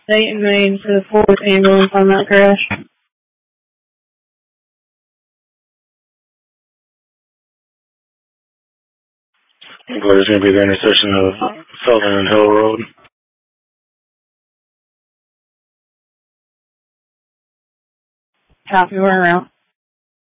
Dayton, Maine for the 4th ambulance on that crash. There's going to be the intersection of Southern and Hill Road. Copy, we're around.